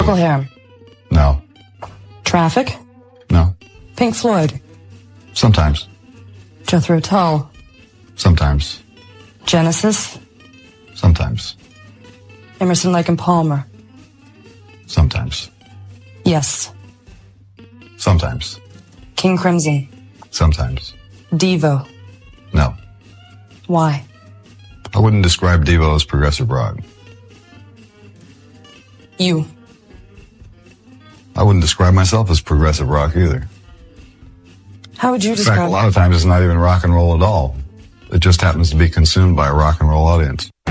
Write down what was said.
Procol Harum. No. Traffic. No. Pink Floyd. Sometimes. Jethro Tull. Sometimes. Genesis. Sometimes. Emerson, Lake and Palmer. Sometimes. Yes. Sometimes. King Crimson. Sometimes. Devo. No. Why? I wouldn't describe Devo as progressive rock. You. I wouldn't describe myself as progressive rock either. How would you In fact, describe a lot of times it's not even rock and roll at all. It just happens to be consumed by a rock and roll audience.